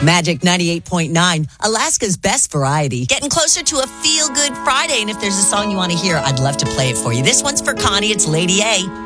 Magic 98.9, Alaska's best variety. Getting closer to a feel-good Friday, and if there's a song you want to hear, I'd love to play it for you. This one's for Connie. It's Lady A.